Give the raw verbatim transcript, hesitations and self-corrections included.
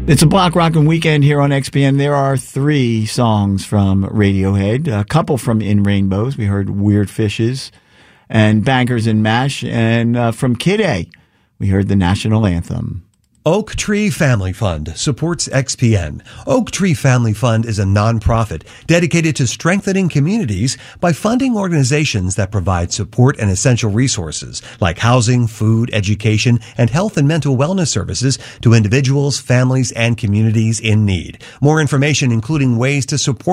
It's a block rockin' weekend here on X P N. There are three songs from Radiohead, a couple from In Rainbows. We heard Weird Fishes and Bankers and Mash. And uh, from Kid A, we heard the national anthem. Oak Tree Family Fund supports X P N. Oak Tree Family Fund is a nonprofit dedicated to strengthening communities by funding organizations that provide support and essential resources like housing, food, education, and health and mental wellness services to individuals, families, and communities in need. More information, including ways to support